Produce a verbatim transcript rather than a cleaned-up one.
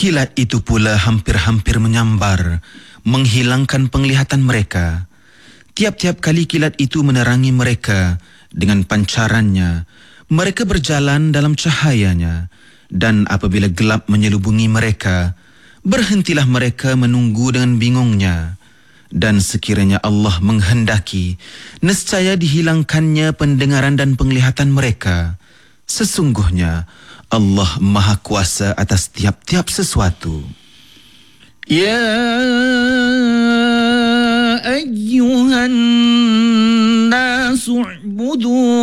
Kilat itu pula hampir-hampir menyambar, menghilangkan penglihatan mereka. Tiap-tiap kali kilat itu menerangi mereka dengan pancarannya, mereka berjalan dalam cahayanya, dan apabila gelap menyelubungi mereka, berhentilah mereka menunggu dengan bingungnya. Dan sekiranya Allah menghendaki, nescaya dihilangkannya pendengaran dan penglihatan mereka. Sesungguhnya Allah Maha Kuasa atas tiap-tiap sesuatu. Ya ayyuhan nasu u'budu